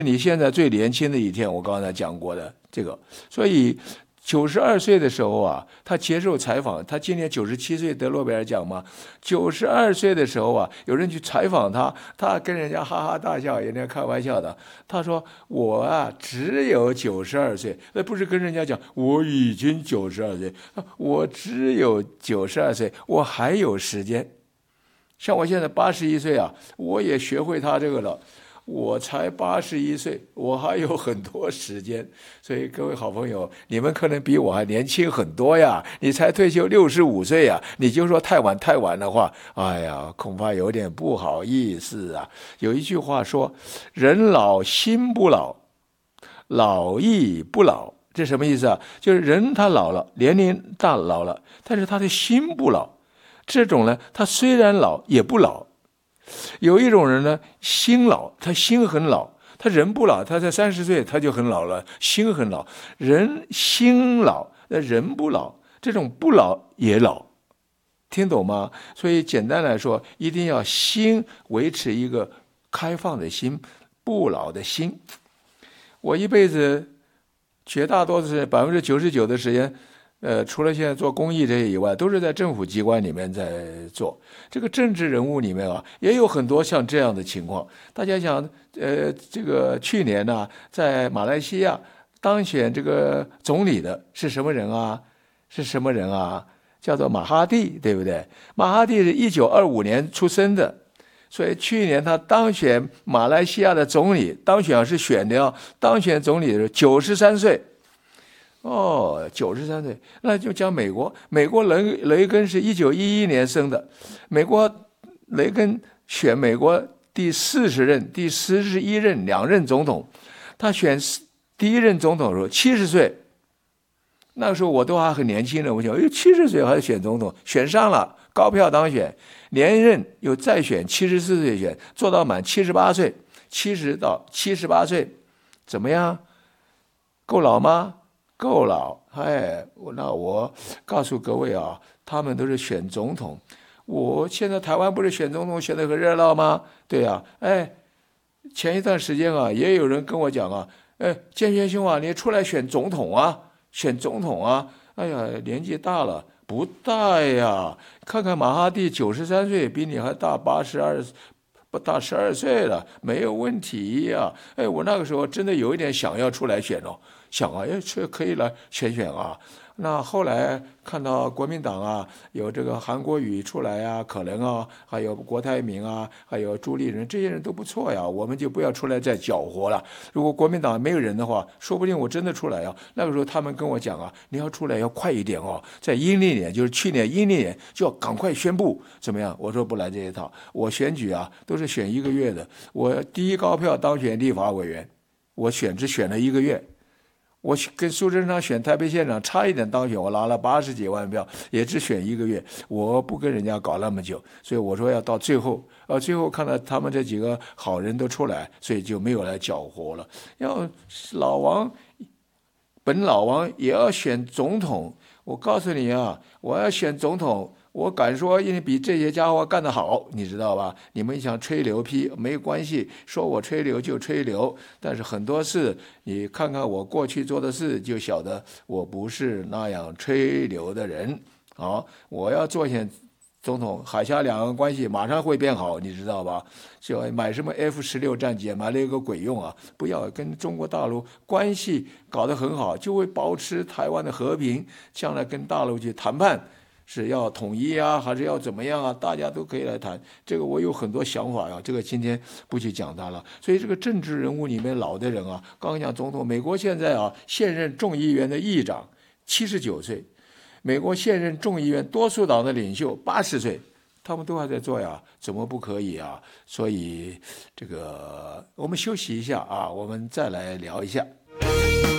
你现在最年轻的一天，我刚才讲过的这个，所以92岁的时候啊，他接受采访，他今年97岁得诺贝尔奖嘛。92岁的时候啊，有人去采访他，他跟人家哈哈大笑，人家开玩笑的。他说：“我啊，只有92岁，那不是跟人家讲我已经92岁，我只有92岁，我还有时间。像我现在81岁啊，我也学会他这个了。”我才81岁，我还有很多时间，所以各位好朋友，你们可能比我还年轻很多呀。你才退休65岁呀，你就说太晚的话，哎呀，恐怕有点不好意思啊。有一句话说：“人老心不老，老亦不老。”这什么意思啊？就是人他老了，年龄大老了，但是他的心不老。这种呢，他虽然老也不老。有一种人呢，心老，他心很老，他人不老，他才30岁他就很老了，心很老。人心老，人不老，这种不老也老，听懂吗？所以简单来说，一定要心维持一个开放的心，不老的心。我一辈子绝大多数是99%的时间。除了现在做公益这些以外，都是在政府机关里面在做。这个政治人物里面啊，也有很多像这样的情况。大家想，这个去年呢，在马来西亚当选这个总理的是什么人啊？是什么人啊？叫做马哈蒂，对不对？马哈蒂是1925年出生的，所以去年他当选马来西亚的总理，当选是选的，当选总理的时候93岁。93岁，那就讲美国。美国雷根是1911年生的，美国雷根选美国第41任2任总统，他选第1任总统的时候70岁，那个时候我都还很年轻的，我想70岁还选总统，选上了，高票当选，连任又再选74岁选，做到满78岁，70到78岁，怎么样？够老吗？够老。那我告诉各位啊，他们都是选总统。我现在台湾不是选总统选得很热闹吗？对啊，前一段时间啊，也有人跟我讲啊，建轩兄啊，你出来选总统啊，选总统啊。哎呀，年纪大了，不大呀。看看马哈蒂93岁，比你还大不大12岁了，没有问题呀。我那个时候真的有一点想要出来选哦。想啊，这可以来选啊。那后来看到国民党啊，有这个韩国瑜出来啊，可能啊，还有郭台铭啊，还有朱立伦，这些人都不错呀，我们就不要出来再搅和了。如果国民党没有人的话，说不定我真的出来啊。那个时候他们跟我讲啊，你要出来要快一点哦，在阴历年，就是去年阴历年就要赶快宣布，怎么样？我说不来这一套，我选举啊都是选1个月的，我第一高票当选立法委员，我只选了1个月。我跟苏贞昌选台北县长差一点当选，我拿了80几万票，也只选1个月。我不跟人家搞那么久，所以我说要到最后，最后看到他们这几个好人都出来，所以就没有来搅和了。要本老王也要选总统，我告诉你啊，我要选总统。我敢说，因为比这些家伙干得好，你知道吧？你们想吹牛批没关系，说我吹牛就吹牛，但是很多事你看看我过去做的事，就晓得我不是那样吹牛的人。好，我要做选总统，海峡两岸关系马上会变好，你知道吧？就买什么 F-16战机，买了一个鬼用啊！不要跟中国大陆关系搞得很好，就会保持台湾的和平，将来跟大陆去谈判。是要统一啊，还是要怎么样啊？大家都可以来谈。这个我有很多想法呀，这个今天不去讲它了。所以这个政治人物里面老的人啊，刚刚讲总统，美国现在啊，现任众议院的议长79岁，美国现任众议院多数党的领袖80岁，他们都还在做呀，怎么不可以啊？所以这个我们休息一下啊，我们再来聊一下。